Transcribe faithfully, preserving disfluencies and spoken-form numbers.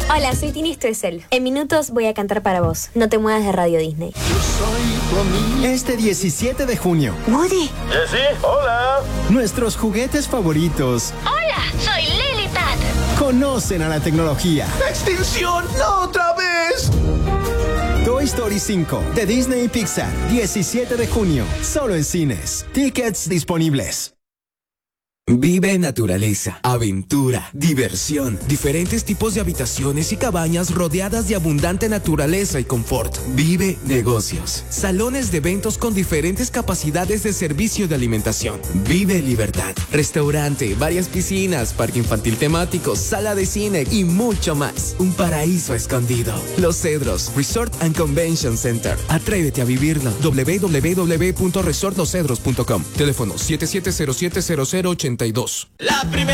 Hola, soy Tini Stoessel. En minutos voy a cantar para vos. No te muevas de Radio Disney. Este diecisiete de junio. Woody. Jessie, hola. Nuestros juguetes favoritos. Hola, soy Lilipad. Conocen a la tecnología. ¡Extinción! ¡No otra vez! Toy Story cinco de Disney y Pixar. diecisiete de junio. Solo en cines. Tickets disponibles. Vive naturaleza, aventura, diversión, diferentes tipos de habitaciones y cabañas rodeadas de abundante naturaleza y confort. Vive negocios, salones de eventos con diferentes capacidades de servicio de alimentación. Vive libertad, restaurante, varias piscinas, parque infantil temático, sala de cine y mucho más. Un paraíso escondido. Los Cedros Resort and Convention Center. Atrévete a vivirlo. doble u doble u doble u punto resort los cedros punto com. Teléfono siete siete cero siete cero cero ocho dos. La primera